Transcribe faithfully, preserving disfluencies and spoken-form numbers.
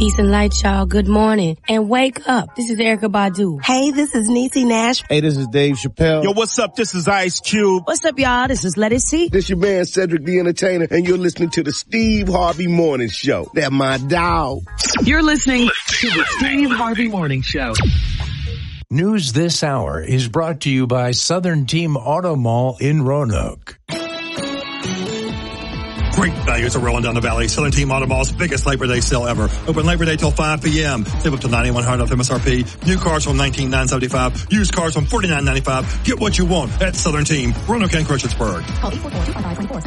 Peace and light, y'all. Good morning. And wake up. This is Erykah Badu. Hey, this is Niecy Nash. Hey, this is Dave Chappelle. Yo, what's up? This is Ice Cube. What's up, y'all? This is Let It See. This your man, Cedric the Entertainer, and you're listening to the Steve Harvey Morning Show. That's my dog. You're listening to the Steve Harvey Morning Show. News this hour is brought to you by Southern Team Auto Mall in Roanoke. Great values are rolling down the valley. Southern Team Auto Mall's biggest Labor Day sale ever. Open Labor Day till five p.m. Save up to nine thousand one hundred dollars off M S R P. New cars from nineteen thousand nine hundred seventy-five dollars. Used cars from forty-nine thousand nine hundred ninety-five dollars. Get what you want at Southern Team, Roanoke and Christiansburg.